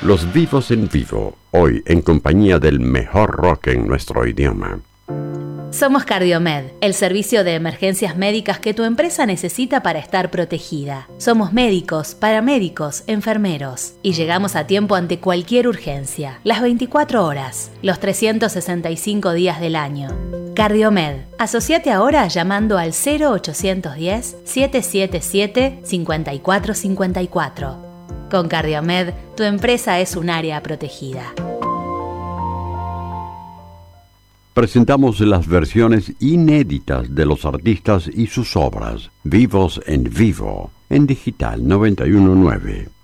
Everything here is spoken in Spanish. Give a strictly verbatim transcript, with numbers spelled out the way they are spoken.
Los Vivos en Vivo, hoy en compañía del mejor rock en nuestro idioma. Somos Cardiomed, el servicio de emergencias médicas que tu empresa necesita para estar protegida. Somos médicos, paramédicos, enfermeros y llegamos a tiempo ante cualquier urgencia, las veinticuatro horas, los trescientos sesenta y cinco días del año. Cardiomed, asociate ahora llamando al cero ochocientos diez, setecientos setenta y siete, cincuenta y cuatro cincuenta y cuatro. Con Cardiomed, tu empresa es un área protegida. Presentamos las versiones inéditas de los artistas y sus obras, Vivos en Vivo, en Digital noventa y uno punto nueve.